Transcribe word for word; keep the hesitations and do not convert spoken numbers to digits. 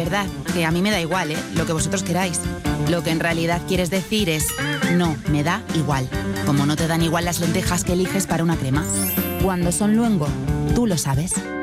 verdad, que a mí me da igual, ¿eh? Lo que vosotros queráis. Lo que en realidad quieres decir es, no, me da igual. Como no te dan igual las lentejas que eliges para una crema. Cuando son luengo, tú lo sabes.